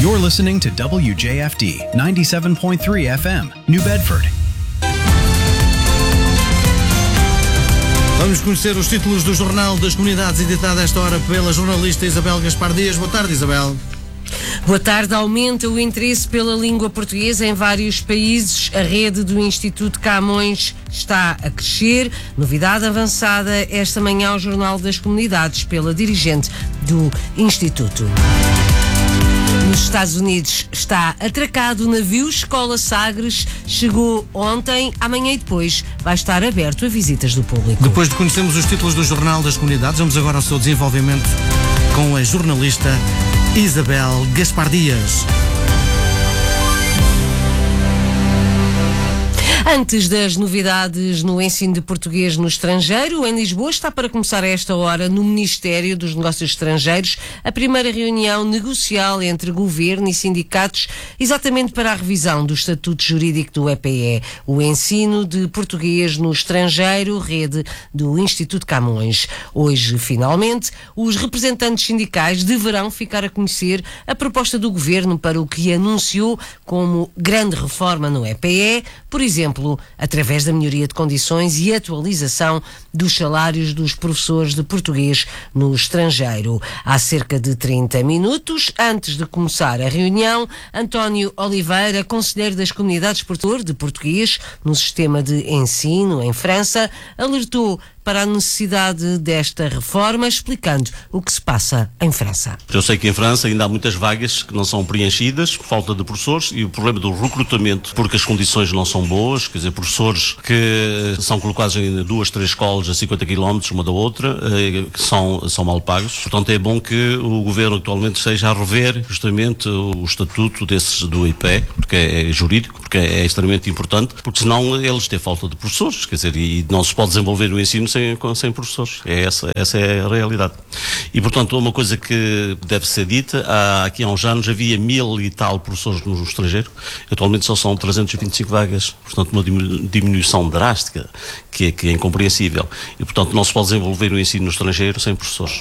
You're listening to WJFD 97.3 FM, New Bedford. Vamos conhecer os títulos do Jornal das Comunidades, editado a esta hora pela jornalista Isabel Gaspar Dias. Boa tarde, Isabel. Boa tarde. Aumenta o interesse pela língua portuguesa em vários países. A rede do Instituto Camões está a crescer. Novidade avançada esta manhã ao Jornal das Comunidades pela dirigente do Instituto. Nos Estados Unidos está atracado o navio Escola Sagres. Chegou ontem, amanhã e depois vai estar aberto a visitas do público. Depois de conhecermos os títulos do Jornal das Comunidades, vamos agora ao seu desenvolvimento com a jornalista Isabel Gaspar Dias. Antes das novidades no ensino de português no estrangeiro, em Lisboa está para começar a esta hora no Ministério dos Negócios Estrangeiros a primeira reunião negocial entre governo e sindicatos, exatamente para a revisão do estatuto jurídico do EPE, o ensino de português no estrangeiro, rede do Instituto Camões. Hoje, finalmente, os representantes sindicais deverão ficar a conhecer a proposta do governo para o que anunciou como grande reforma no EPE, por exemplo, através da melhoria de condições e atualização dos salários dos professores de português no estrangeiro. Há cerca de 30 minutos, antes de começar a reunião, António Oliveira, conselheiro das comunidades de português no sistema de ensino em França, alertou para a necessidade desta reforma, explicando o que se passa em França. Eu sei que em França ainda há muitas vagas que não são preenchidas por falta de professores e o problema do recrutamento, porque as condições não são boas, quer dizer, professores que são colocados em 2, 3 escolas a 50 km uma da outra, que são mal pagos. Portanto, é bom que o governo atualmente esteja a rever justamente o estatuto do IPE, porque é jurídico, porque é extremamente importante, porque senão eles têm falta de professores, quer dizer, e não se pode desenvolver o ensino sem professores. Essa é a realidade. E, portanto, uma coisa que deve ser dita, aqui há uns anos havia 1000 e tal professores no estrangeiro, atualmente só são 325 vagas, portanto uma diminuição drástica que é incompreensível. E, portanto, não se pode desenvolver o ensino no estrangeiro sem professores.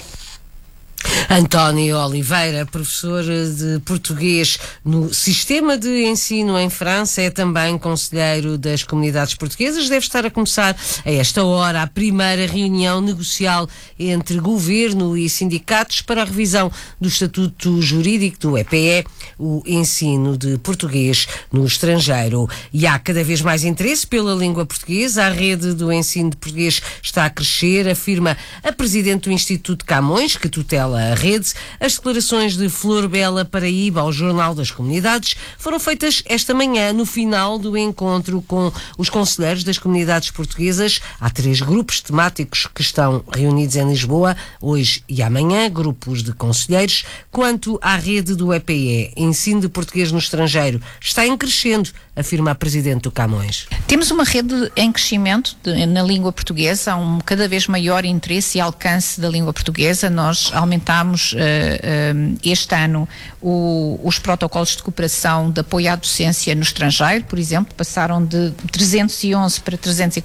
António Oliveira, professor de português no sistema de ensino em França, é também conselheiro das comunidades portuguesas. Deve estar a começar a esta hora a primeira reunião negocial entre governo e sindicatos para a revisão do estatuto jurídico do EPE, o ensino de português no estrangeiro. E há cada vez mais interesse pela língua portuguesa. A rede do ensino de português está a crescer, afirma a presidente do Instituto Camões, que tutela a rede. As declarações de Flor Bela Paraíba ao Jornal das Comunidades foram feitas esta manhã no final do encontro com os conselheiros das comunidades portuguesas. Há 3 grupos temáticos que estão reunidos em Lisboa hoje e amanhã, grupos de conselheiros. Quanto à rede do EPE, ensino de português no estrangeiro, está em crescendo, afirma a presidente do Camões. Temos uma rede em crescimento na língua portuguesa, há um cada vez maior interesse e alcance da língua portuguesa. Nós aumentámos este ano os protocolos de cooperação de apoio à docência no estrangeiro, por exemplo, passaram de 311 para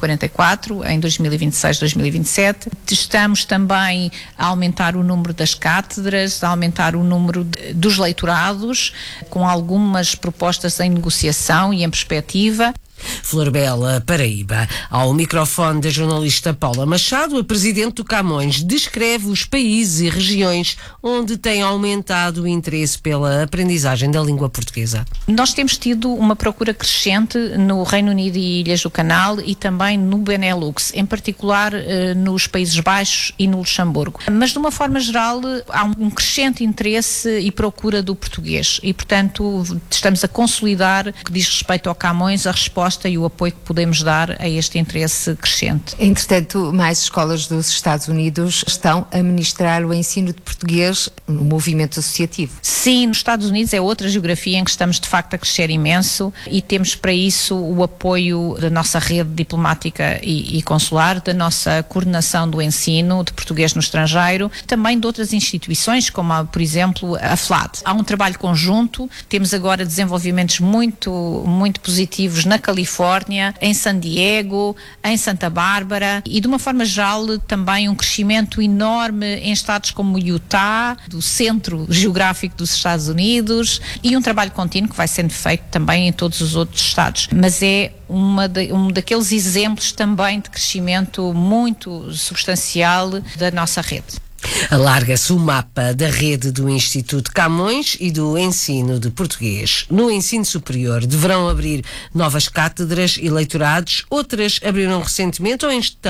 344 em 2026-2027. Estamos também a aumentar o número das cátedras, a aumentar o número dos leitorados, com algumas propostas em negociação e em perspectiva. Flor Bela Paraíba. Ao microfone da jornalista Paula Machado, a presidente do Camões descreve os países e regiões onde tem aumentado o interesse pela aprendizagem da língua portuguesa. Nós temos tido uma procura crescente no Reino Unido e Ilhas do Canal e também no Benelux, em particular nos Países Baixos e no Luxemburgo. Mas, de uma forma geral, há um crescente interesse e procura do português e, portanto, estamos a consolidar, no que diz respeito ao Camões, a resposta e o apoio que podemos dar a este interesse crescente. Entretanto, mais escolas dos Estados Unidos estão a ministrar o ensino de português no movimento associativo. Sim, nos Estados Unidos é outra geografia em que estamos de facto a crescer imenso e temos para isso o apoio da nossa rede diplomática e consular, da nossa coordenação do ensino de português no estrangeiro, também de outras instituições como, por exemplo, a FLAD. Há um trabalho conjunto, temos agora desenvolvimentos muito positivos na qualidade Califórnia, em San Diego, em Santa Bárbara e, de uma forma geral, também um crescimento enorme em estados como Utah, do centro geográfico dos Estados Unidos, e um trabalho contínuo que vai sendo feito também em todos os outros estados. Mas é um daqueles exemplos também de crescimento muito substancial da nossa rede. Alarga-se o mapa da rede do Instituto Camões e do ensino de português. No ensino superior deverão abrir novas cátedras e leitorados, outras abriram recentemente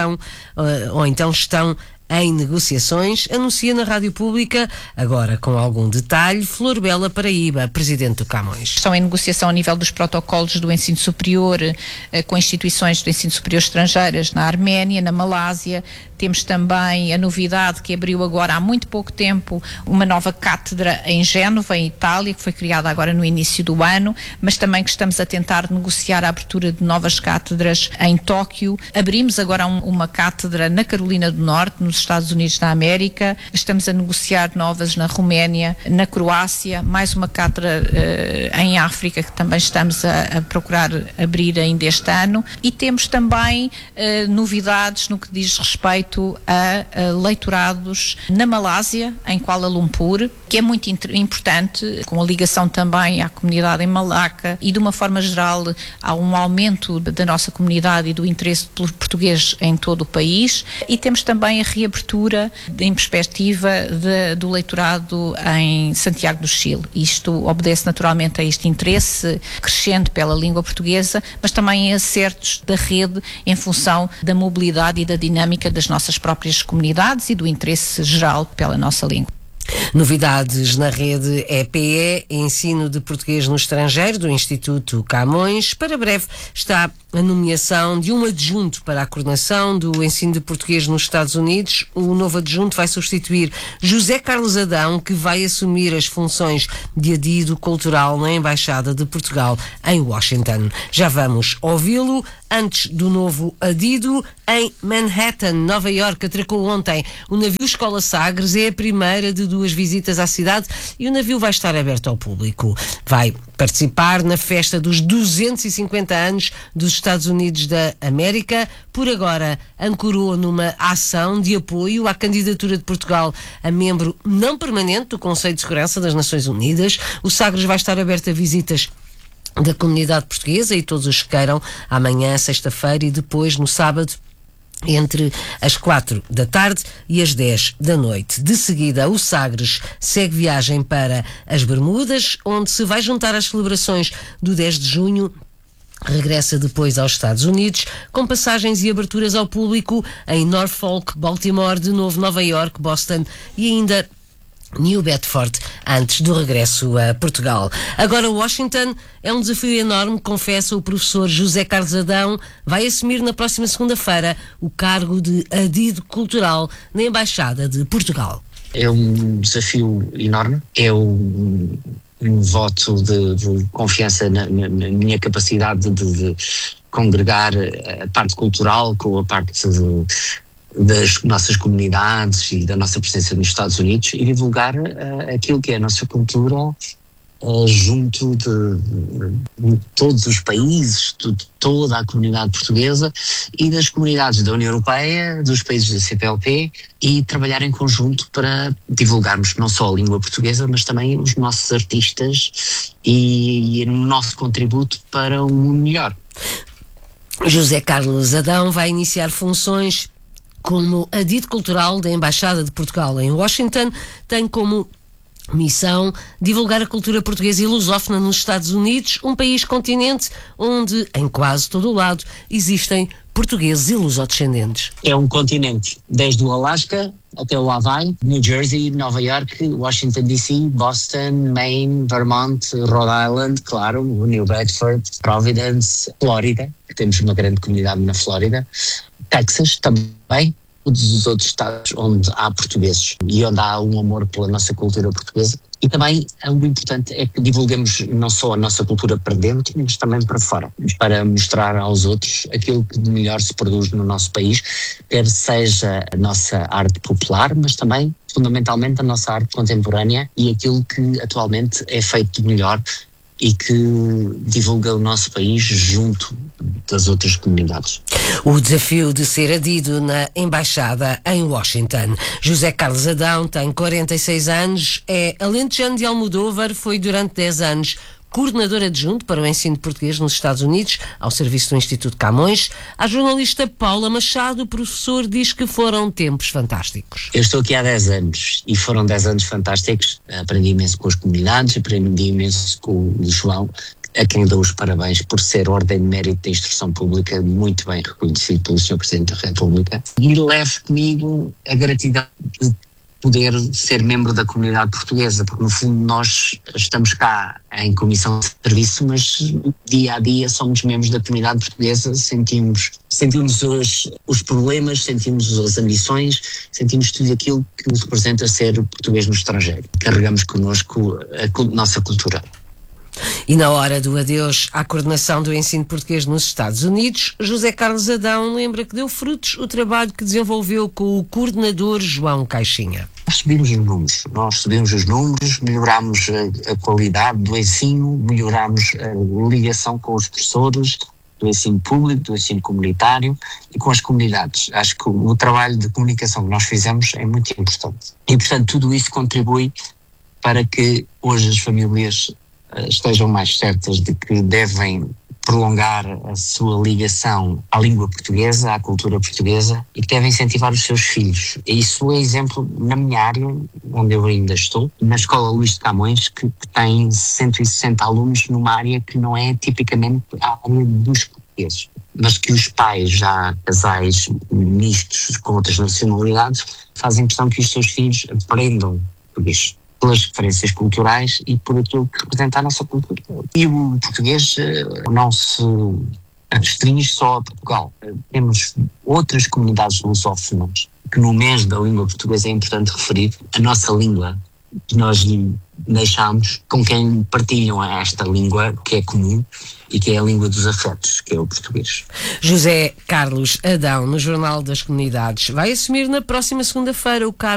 ou então estão em negociações, anuncia na Rádio Pública, agora com algum detalhe, Flor Bela Paraíba, presidente do Camões. Estão em negociação a nível dos protocolos do ensino superior com instituições do ensino superior estrangeiras na Arménia, na Malásia. Temos também a novidade que abriu agora há muito pouco tempo uma nova cátedra em Génova, em Itália, que foi criada agora no início do ano, mas também que estamos a tentar negociar a abertura de novas cátedras em Tóquio. Abrimos agora uma cátedra na Carolina do Norte, nos Estados Unidos da América. Estamos a negociar novas na Roménia, na Croácia, mais uma cátedra em África que também estamos a procurar abrir ainda este ano. E temos também novidades no que diz respeito a leitorados na Malásia, em Kuala Lumpur, que é muito importante, com a ligação também à comunidade em Malaca, e de uma forma geral há um aumento da nossa comunidade e do interesse pelo português em todo o país. E temos também a reabertura em perspectiva do leitorado em Santiago do Chile. Isto obedece naturalmente a este interesse crescente pela língua portuguesa, mas também a acertos da rede em função da mobilidade e da dinâmica das nossas próprias comunidades e do interesse geral pela nossa língua. Novidades na rede EPE, Ensino de Português no Estrangeiro, do Instituto Camões. Para breve está a nomeação de um adjunto para a coordenação do ensino de português nos Estados Unidos. O novo adjunto vai substituir José Carlos Adão, que vai assumir as funções de adido cultural na Embaixada de Portugal em Washington. Já vamos ouvi-lo. Antes do novo adido, em Manhattan, Nova Iorque, atracou ontem o navio Escola Sagres. É a primeira de duas visitas à cidade e o navio vai estar aberto ao público. Vai participar na festa dos 250 anos dos Estados Unidos da América. Por agora, ancorou numa ação de apoio à candidatura de Portugal a membro não permanente do Conselho de Segurança das Nações Unidas. O Sagres vai estar aberto a visitas da comunidade portuguesa e todos os que queiram, amanhã, sexta-feira, e depois no sábado, entre as 4 da tarde e as 10 da noite. De seguida, o Sagres segue viagem para as Bermudas, onde se vai juntar às celebrações do 10 de junho. Regressa depois aos Estados Unidos, com passagens e aberturas ao público em Norfolk, Baltimore, de novo Nova Iorque, Boston e ainda New Bedford, antes do regresso a Portugal. Agora Washington é um desafio enorme, confessa o professor José Carlos Adão. Vai assumir na próxima segunda-feira o cargo de adido cultural na Embaixada de Portugal. É um desafio enorme, é um voto de confiança na minha capacidade de congregar a parte cultural com a parte das nossas comunidades e da nossa presença nos Estados Unidos e divulgar aquilo que é a nossa cultura junto de todos os países, de toda a comunidade portuguesa e das comunidades da União Europeia, dos países da CPLP, e trabalhar em conjunto para divulgarmos não só a língua portuguesa, mas também os nossos artistas e o nosso contributo para um mundo melhor. José Carlos Adão vai iniciar funções como adido cultural da Embaixada de Portugal em Washington. Tem como missão divulgar a cultura portuguesa e lusófona nos Estados Unidos, um país-continente onde, em quase todo o lado, existem portugueses e lusodescendentes. É um continente, desde o Alasca até o Hawaii, New Jersey, Nova York, Washington DC, Boston, Maine, Vermont, Rhode Island, claro, New Bedford, Providence, Flórida, que temos uma grande comunidade na Flórida, Texas também, todos os outros estados onde há portugueses e onde há um amor pela nossa cultura portuguesa. E também o importante é que divulguemos não só a nossa cultura para dentro, mas também para fora, para mostrar aos outros aquilo que de melhor se produz no nosso país, quer seja a nossa arte popular, mas também, fundamentalmente, a nossa arte contemporânea e aquilo que atualmente é feito de melhor e que divulga o nosso país junto das outras comunidades. O desafio de ser adido na Embaixada em Washington. José Carlos Adão tem 46 anos, é alentejano de Almodóvar, foi durante 10 anos coordenador adjunto para o ensino de português nos Estados Unidos, ao serviço do Instituto Camões. A jornalista Paula Machado, o professor, diz que foram tempos fantásticos. Eu estou aqui há 10 anos e foram 10 anos fantásticos. Aprendi imenso com as comunidades, aprendi imenso com o João, a quem dou os parabéns por ser Ordem de Mérito da Instrução Pública, muito bem reconhecido pelo Sr. Presidente da República. E levo comigo a gratidão de poder ser membro da comunidade portuguesa, porque no fundo nós estamos cá em comissão de serviço, mas dia a dia somos membros da comunidade portuguesa, sentimos os problemas, sentimos as ambições, sentimos tudo aquilo que representa ser português no estrangeiro. Carregamos connosco a nossa cultura. E na hora do adeus à coordenação do ensino português nos Estados Unidos, José Carlos Adão lembra que deu frutos o trabalho que desenvolveu com o coordenador João Caixinha. Nós subimos os números, melhorámos a qualidade do ensino, melhorámos a ligação com os professores, do ensino público, do ensino comunitário e com as comunidades. Acho que o trabalho de comunicação que nós fizemos é muito importante. E, portanto, tudo isso contribui para que hoje as famílias estejam mais certas de que devem prolongar a sua ligação à língua portuguesa, à cultura portuguesa, e que devem incentivar os seus filhos. E isso é exemplo na minha área, onde eu ainda estou, na Escola Luís de Camões, que tem 160 alunos numa área que não é tipicamente a área dos portugueses, mas que os pais, já casais mistos com outras nacionalidades, fazem questão que os seus filhos aprendam português, pelas referências culturais e por aquilo que representa a nossa cultura. E o português não se restringe só a Portugal. Temos outras comunidades lusófonas que no mês da língua portuguesa é importante referir a nossa língua, que nós deixamos com quem partilham esta língua que é comum e que é a língua dos afetos, que é o português. José Carlos Adão, no Jornal das Comunidades, vai assumir na próxima segunda-feira o cargo